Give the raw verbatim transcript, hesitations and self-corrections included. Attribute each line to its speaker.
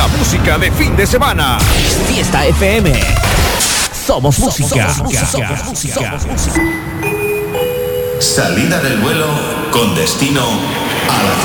Speaker 1: la música de fin de semana.
Speaker 2: Fiesta F M. Somos música. Somos música.
Speaker 3: Somos música. Salida del vuelo con destino a la